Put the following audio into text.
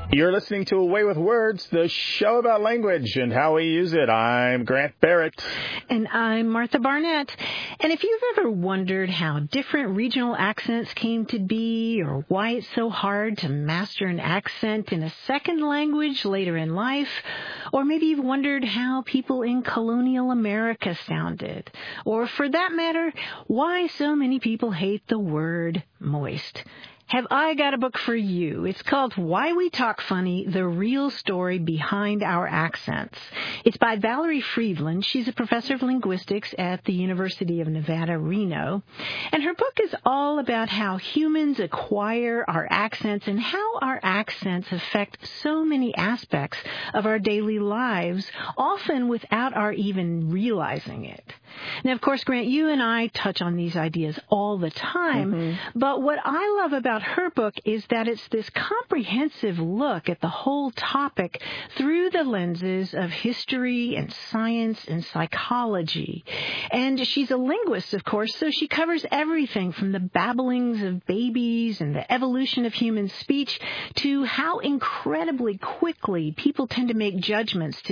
You're listening to Away with Words, the show about language and how we use it. I'm Grant Barrett. And I'm Martha Barnett. And if you've ever wondered how different regional accents came to be, or why it's so hard to master an accent in a second language later in life, or maybe you've wondered how people in colonial America sounded, or for that matter, why so many people hate the word moist, have I got a book for you. It's called Why We Talk Funny, The Real Story Behind Our Accents. It's by Valerie Friedland. She's a professor of linguistics at the University of Nevada, Reno. And her book is all about how humans acquire our accents and how our accents affect so many aspects of our daily lives, often without our even realizing it. Now, of course, Grant, you and I touch on these ideas all the time, but what I love about her book is that it's this comprehensive look at the whole topic through the lenses of history and science and psychology. And she's a linguist, of course, so she covers everything from the babblings of babies and the evolution of human speech to how incredibly quickly people tend to make judgments